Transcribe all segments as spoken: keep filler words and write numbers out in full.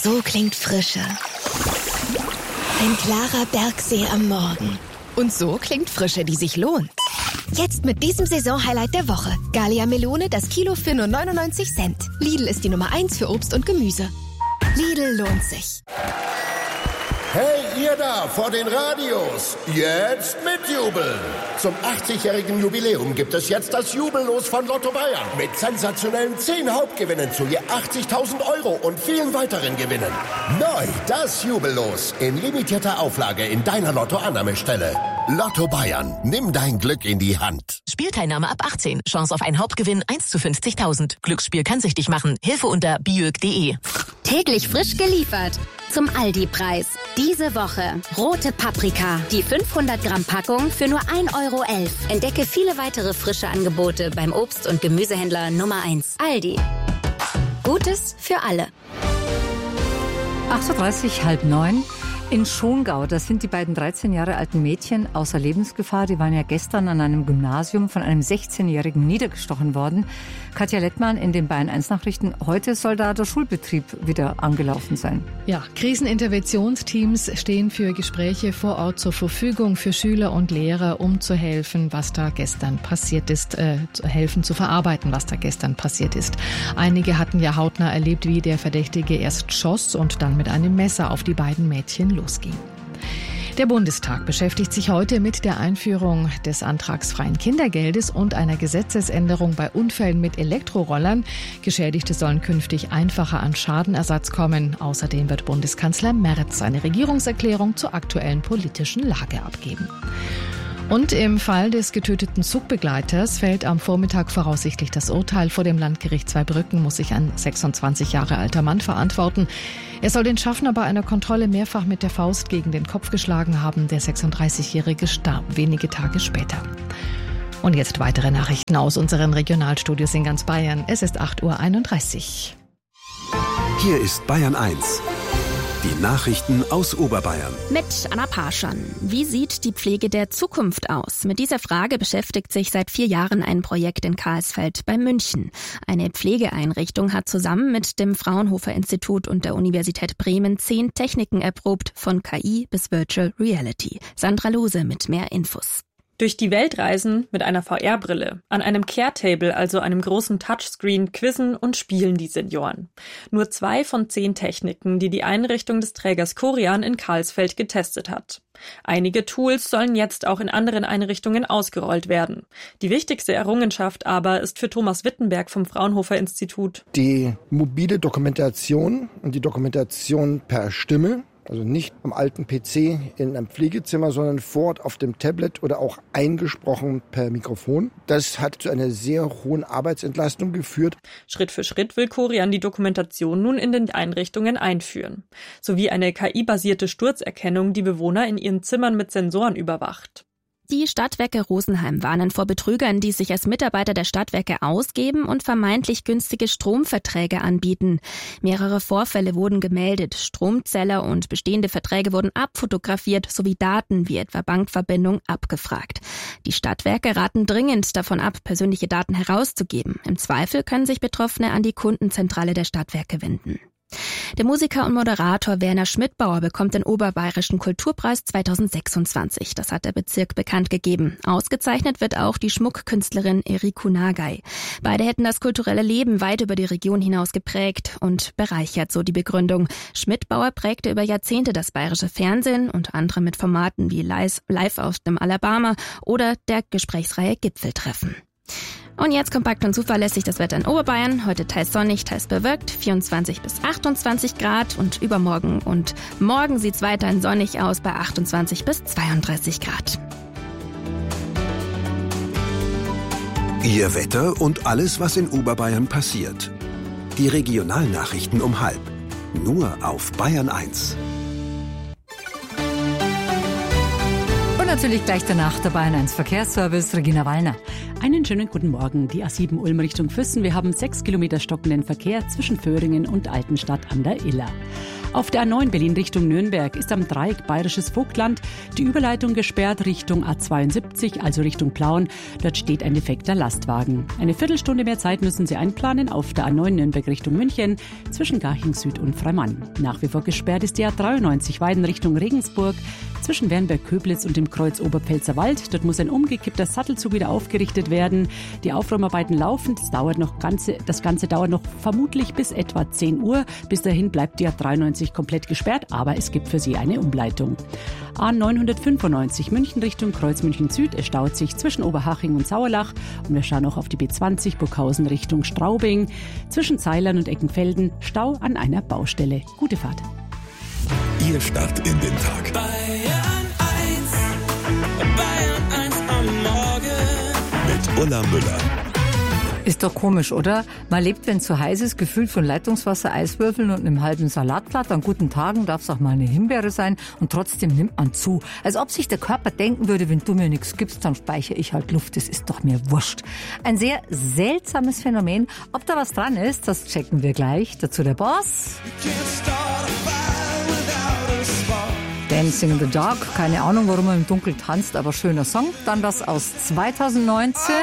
So klingt Frische. Ein klarer Bergsee am Morgen. Und so klingt Frische, die sich lohnt. Jetzt mit diesem Saisonhighlight der Woche. Gallia Melone, das Kilo für nur neunundneunzig Cent. Lidl ist die Nummer eins für Obst und Gemüse. Lidl lohnt sich. Hey, ihr da vor den Radios, jetzt mitjubeln! Zum achtzigjährigen Jubiläum gibt es jetzt das Jubellos von Lotto Bayern mit sensationellen zehn Hauptgewinnen zu je achtzigtausend Euro und vielen weiteren Gewinnen. Neu das Jubellos in limitierter Auflage in deiner Lotto-Annahmestelle. Lotto Bayern, nimm dein Glück in die Hand. Spielteilnahme ab achtzehn. Chance auf einen Hauptgewinn eins zu fünfzigtausend. Glücksspiel kann süchtig machen. Hilfe unter biög punkt de. Täglich frisch geliefert. Zum Aldi-Preis. Diese Woche rote Paprika. Die fünfhundert Gramm Packung für nur ein Euro elf. Entdecke viele weitere frische Angebote beim Obst- und Gemüsehändler Nummer eins. Aldi. Gutes für alle. acht Uhr dreißig, halb neun. In Schongau, das sind die beiden dreizehn Jahre alten Mädchen außer Lebensgefahr. Die waren ja gestern an einem Gymnasium von einem sechzehnjährigen niedergestochen worden. Katja Lettmann in den Bayern eins Nachrichten. Heute soll da der Schulbetrieb wieder angelaufen sein. Ja, Kriseninterventionsteams stehen für Gespräche vor Ort zur Verfügung für Schüler und Lehrer, um zu helfen, was da gestern passiert ist, äh, zu helfen zu verarbeiten, was da gestern passiert ist. Einige hatten ja hautnah erlebt, wie der Verdächtige erst schoss und dann mit einem Messer auf die beiden Mädchen losging. Der Bundestag beschäftigt sich heute mit der Einführung des antragsfreien Kindergeldes und einer Gesetzesänderung bei Unfällen mit Elektrorollern. Geschädigte sollen künftig einfacher an Schadenersatz kommen. Außerdem wird Bundeskanzler Merz eine Regierungserklärung zur aktuellen politischen Lage abgeben. Und im Fall des getöteten Zugbegleiters fällt am Vormittag voraussichtlich das Urteil. Vor dem Landgericht Zweibrücken muss sich ein sechsundzwanzig Jahre alter Mann verantworten. Er soll den Schaffner bei einer Kontrolle mehrfach mit der Faust gegen den Kopf geschlagen haben. Der sechsunddreißigjährige starb wenige Tage später. Und jetzt weitere Nachrichten aus unseren Regionalstudios in ganz Bayern. Es ist acht Uhr einunddreißig. Hier ist Bayern eins. Die Nachrichten aus Oberbayern. Mit Anna Parschan. Wie sieht die Pflege der Zukunft aus? Mit dieser Frage beschäftigt sich seit vier Jahren ein Projekt in Karlsfeld bei München. Eine Pflegeeinrichtung hat zusammen mit dem Fraunhofer-Institut und der Universität Bremen zehn Techniken erprobt, von K I bis Virtual Reality. Sandra Lose mit mehr Infos. Durch die Welt reisen mit einer V R-Brille. An einem Care-Table, also einem großen Touchscreen, quizzen und spielen die Senioren. Nur zwei von zehn Techniken, die die Einrichtung des Trägers Corian in Karlsfeld getestet hat. Einige Tools sollen jetzt auch in anderen Einrichtungen ausgerollt werden. Die wichtigste Errungenschaft aber ist für Thomas Wittenberg vom Fraunhofer-Institut die mobile Dokumentation und die Dokumentation per Stimme. Also nicht am alten P C in einem Pflegezimmer, sondern vor Ort auf dem Tablet oder auch eingesprochen per Mikrofon. Das hat zu einer sehr hohen Arbeitsentlastung geführt. Schritt für Schritt will Corian die Dokumentation nun in den Einrichtungen einführen. Sowie eine K I-basierte Sturzerkennung, die Bewohner in ihren Zimmern mit Sensoren überwacht. Die Stadtwerke Rosenheim warnen vor Betrügern, die sich als Mitarbeiter der Stadtwerke ausgeben und vermeintlich günstige Stromverträge anbieten. Mehrere Vorfälle wurden gemeldet. Stromzähler und bestehende Verträge wurden abfotografiert, sowie Daten wie etwa Bankverbindung abgefragt. Die Stadtwerke raten dringend davon ab, persönliche Daten herauszugeben. Im Zweifel können sich Betroffene an die Kundenzentrale der Stadtwerke wenden. Der Musiker und Moderator Werner Schmidbauer bekommt den Oberbayerischen Kulturpreis zweitausendsechsundzwanzig. Das hat der Bezirk bekannt gegeben. Ausgezeichnet wird auch die Schmuckkünstlerin Eriku Nagay. Beide hätten das kulturelle Leben weit über die Region hinaus geprägt und bereichert, so die Begründung. Schmidbauer prägte über Jahrzehnte das bayerische Fernsehen, unter anderem mit Formaten wie Live aus dem Alabama oder der Gesprächsreihe Gipfeltreffen. Und jetzt kompakt und zuverlässig das Wetter in Oberbayern. Heute teils sonnig, teils bewölkt, vierundzwanzig bis achtundzwanzig Grad. Und übermorgen und morgen sieht's weiterhin sonnig aus bei achtundzwanzig bis zweiunddreißig Grad. Ihr Wetter und alles, was in Oberbayern passiert. Die Regionalnachrichten um halb. Nur auf Bayern eins. Und natürlich gleich danach der Bayern eins Verkehrsservice, Regina Wallner. Einen schönen guten Morgen. Die A sieben Ulm Richtung Füssen. Wir haben sechs Kilometer stockenden Verkehr zwischen Föhringen und Altenstadt an der Iller. Auf der A neun Berlin Richtung Nürnberg ist am Dreieck Bayerisches Vogtland die Überleitung gesperrt Richtung A zweiundsiebzig, also Richtung Plauen. Dort steht ein defekter Lastwagen. Eine Viertelstunde mehr Zeit müssen Sie einplanen auf der A neun Nürnberg Richtung München zwischen Garching Süd und Freimann. Nach wie vor gesperrt ist die A dreiundneunzig Weiden Richtung Regensburg zwischen Wernberg-Köblitz und dem Kreuz Oberpfälzer Wald. Dort muss ein umgekippter Sattelzug wieder aufgerichtet werden. Die Aufräumarbeiten laufen. Das dauert noch ganze, das Ganze dauert noch vermutlich bis etwa zehn Uhr. Bis dahin bleibt die A dreiundneunzig komplett gesperrt, aber es gibt für Sie eine Umleitung. A neunhundertfünfundneunzig München Richtung Kreuz München Süd. Es staut sich zwischen Oberhaching und Sauerlach. Und wir schauen auch auf die B zwanzig Burghausen Richtung Straubing. Zwischen Zeilern und Eckenfelden Stau an einer Baustelle. Gute Fahrt. Ihr Start in den Tag. Bayern eins, Bayern eins am Morgen. Mit Ulla Müller. Ist doch komisch, oder? Man lebt, wenn es so heiß ist, gefühlt von Leitungswasser, Eiswürfeln und einem halben Salatblatt. An guten Tagen darf es auch mal eine Himbeere sein und trotzdem nimmt man zu. Als ob sich der Körper denken würde, wenn du mir nichts gibst, dann speichere ich halt Luft. Das ist doch mir wurscht. Ein sehr seltsames Phänomen. Ob da was dran ist, das checken wir gleich. Dazu der Boss. Dancing in the Dark, keine Ahnung, warum er im Dunkeln tanzt, aber schöner Song. Dann das aus zweitausendneunzehn.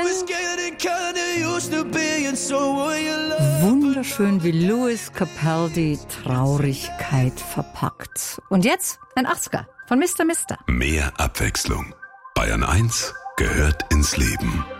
Wunderschön, wie Lewis Capaldi Traurigkeit verpackt. Und jetzt ein achtziger von Mister Mister. Mehr Abwechslung. Bayern eins gehört ins Leben.